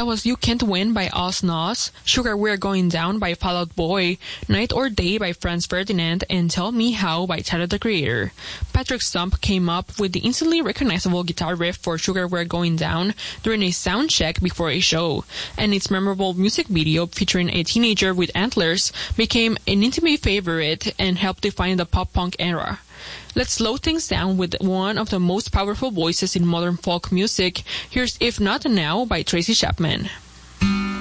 That was You Can't Win by Oz Nas, Sugar We're Going Down by Fall Out Boy, Night or Day by Franz Ferdinand, and Tell Me How by Tyler the Creator. Patrick Stump came up with the instantly recognizable guitar riff for Sugar We're Going Down during a sound check before a show, and its memorable music video featuring a teenager with antlers became an intimate favorite and helped define the pop-punk era. Let's slow things down with one of the most powerful voices in modern folk music. Here's If Not Now by Tracy Chapman.